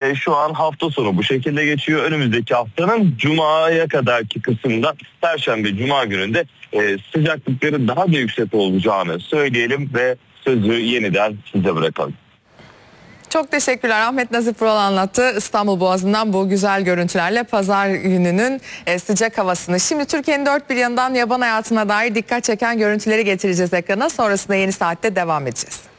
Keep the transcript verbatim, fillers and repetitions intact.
e, şu an hafta sonu bu şekilde geçiyor. Önümüzdeki haftanın Cuma'ya kadarki kısımda Perşembe Cuma gününde e, sıcaklıkların daha da yüksek olacağını söyleyelim ve sözü yeniden size bırakalım. Çok teşekkürler. Ahmet Nazif Vural anlattı. İstanbul Boğazı'ndan bu güzel görüntülerle pazar gününün e, sıcak havasını. Şimdi Türkiye'nin dört bir yanından yaban hayatına dair dikkat çeken görüntüleri getireceğiz ekrana. Sonrasında yeni saatte devam edeceğiz.